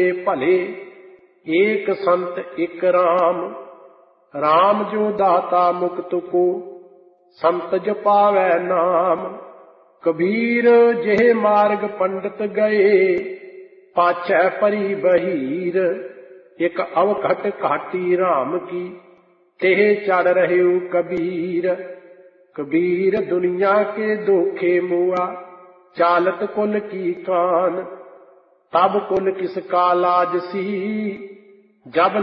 भले, एक संत एक राम। राम जो दाता मुक्त को, संत जो पावै नाम। कबीर जेह मार्ग पंडित गए, पाछै परी बहीर। एक अवघट घाटी राम की, तेह चढ़ रहे कबीर। कबीर दुनिया के दोखे मुआ, चालत कुल की कान। तब कुल किसका लाज सी, जब